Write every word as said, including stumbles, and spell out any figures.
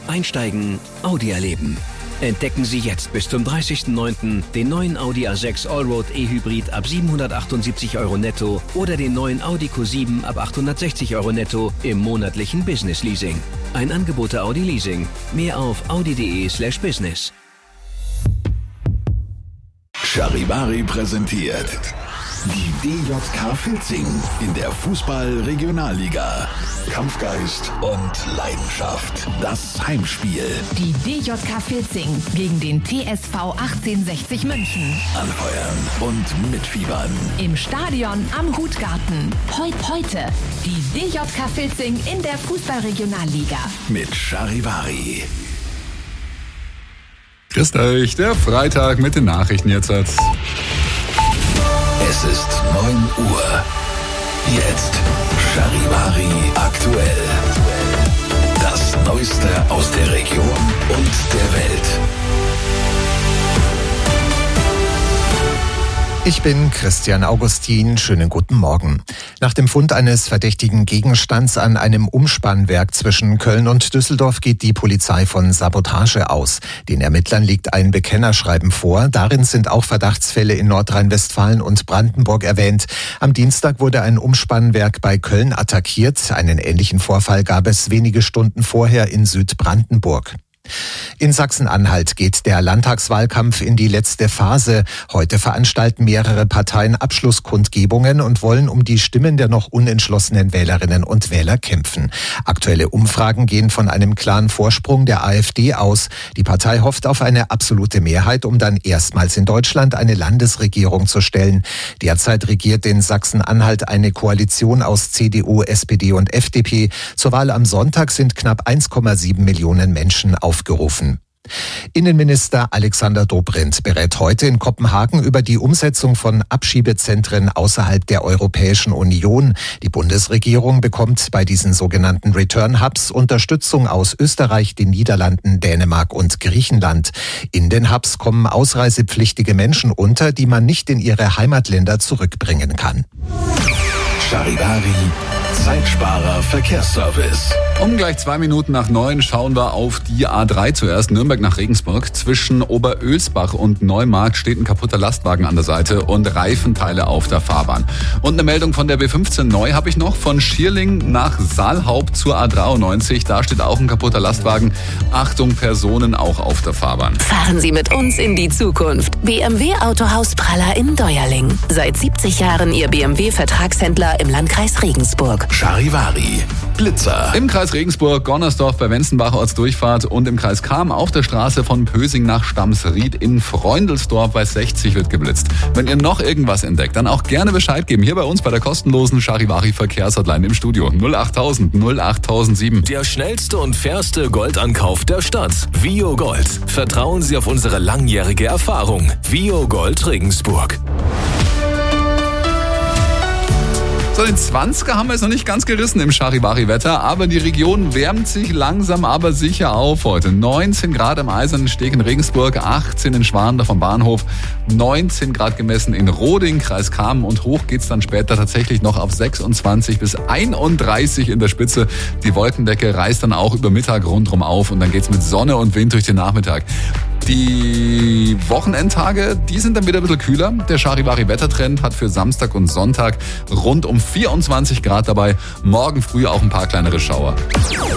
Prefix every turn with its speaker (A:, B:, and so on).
A: Einsteigen, Audi erleben. Entdecken Sie jetzt bis zum dreißigsten neunten den neuen Audi A sechs Allroad E-Hybrid ab siebenhundertachtundsiebzig Euro netto oder den neuen Audi Q sieben ab achthundertsechzig Euro netto im monatlichen Business Leasing. Ein Angebot der Audi Leasing. Mehr auf audi.de slash business.
B: Charivari präsentiert die D J K Filzing in der Fußball-Regionalliga. Kampfgeist und Leidenschaft. Das Heimspiel.
C: Die D J K Filzing gegen den T S V achtzehnhundertsechzig München.
B: Anfeuern und mitfiebern.
C: Im Stadion am Hutgarten. Heut, heute die D J K Filzing in der Fußball-Regionalliga.
B: Mit Charivari.
D: Grüßt euch, der Freitag mit den Nachrichten jetzt.
B: Es ist neun Uhr. Jetzt Charivari aktuell. Das Neueste aus der Region und der Welt.
E: Ich bin Christian Augustin. Schönen guten Morgen. Nach dem Fund eines verdächtigen Gegenstands an einem Umspannwerk zwischen Köln und Düsseldorf geht die Polizei von Sabotage aus. Den Ermittlern liegt ein Bekennerschreiben vor. Darin sind auch Verdachtsfälle in Nordrhein-Westfalen und Brandenburg erwähnt. Am Dienstag wurde ein Umspannwerk bei Köln attackiert. Einen ähnlichen Vorfall gab es wenige Stunden vorher in Südbrandenburg. In Sachsen-Anhalt geht der Landtagswahlkampf in die letzte Phase. Heute veranstalten mehrere Parteien Abschlusskundgebungen und wollen um die Stimmen der noch unentschlossenen Wählerinnen und Wähler kämpfen. Aktuelle Umfragen gehen von einem klaren Vorsprung der AfD aus. Die Partei hofft auf eine absolute Mehrheit, um dann erstmals in Deutschland eine Landesregierung zu stellen. Derzeit regiert in Sachsen-Anhalt eine Koalition aus C D U, S P D und F D P. Zur Wahl am Sonntag sind knapp eins Komma sieben Millionen Menschen aufgerufen. Innenminister Alexander Dobrindt berät heute in Kopenhagen über die Umsetzung von Abschiebezentren außerhalb der Europäischen Union. Die Bundesregierung bekommt bei diesen sogenannten Return Hubs Unterstützung aus Österreich, den Niederlanden, Dänemark und Griechenland. In den Hubs kommen ausreisepflichtige Menschen unter, die man nicht in ihre Heimatländer zurückbringen kann.
B: Charivari, Zeitsparer Verkehrsservice.
D: Um gleich zwei Minuten nach neun schauen wir auf die A drei zuerst, Nürnberg nach Regensburg. Zwischen Oberölsbach und Neumarkt steht ein kaputter Lastwagen an der Seite und Reifenteile auf der Fahrbahn. Und eine Meldung von der B fünfzehn neu habe ich noch, von Schierling nach Saalhaupt zur A dreiundneunzig. Da steht auch ein kaputter Lastwagen. Achtung, Personen auch auf der Fahrbahn.
F: Fahren Sie mit uns in die Zukunft. B M W Autohaus Praller in Deuerling. Seit siebzig Jahren Ihr B M W-Vertragshändler im Landkreis Regensburg.
B: Charivari, Blitzer.
D: Im Kreis Regensburg, Gonnersdorf bei Wenzenbach Ortsdurchfahrt und im Kreis Cham auf der Straße von Pösing nach Stamsried in Freundelsdorf bei sechzig wird geblitzt. Wenn ihr noch irgendwas entdeckt, dann auch gerne Bescheid geben. Hier bei uns bei der kostenlosen Charivari Verkehrshotline im Studio. null achttausend null achttausendsieben.
G: Der schnellste und fairste Goldankauf der Stadt. Vio Gold. Vertrauen Sie auf unsere langjährige Erfahrung. Vio Gold Regensburg.
D: So, den zwanziger haben wir jetzt noch nicht ganz gerissen im Charivari-Wetter, aber die Region wärmt sich langsam aber sicher auf heute. neunzehn Grad am Eisernen Steg in Regensburg, achtzehn in Schwandorf am Bahnhof, neunzehn Grad gemessen in Roding, Kreis Cham und hoch geht's dann später tatsächlich noch auf sechsundzwanzig bis einunddreißig in der Spitze. Die Wolkendecke reißt dann auch über Mittag rundherum auf und dann geht's mit Sonne und Wind durch den Nachmittag. Die Wochenendtage, die sind dann wieder ein bisschen kühler. Der Charivari-Wettertrend hat für Samstag und Sonntag rund um vierundzwanzig Grad dabei. Morgen früh auch ein paar kleinere Schauer.